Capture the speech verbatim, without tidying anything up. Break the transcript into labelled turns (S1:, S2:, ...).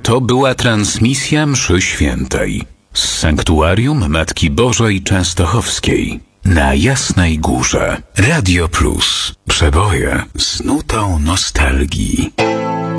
S1: To była transmisja mszy świętej z sanktuarium Matki Bożej Częstochowskiej na Jasnej Górze. Radio Plus. Przeboje z nutą nostalgii.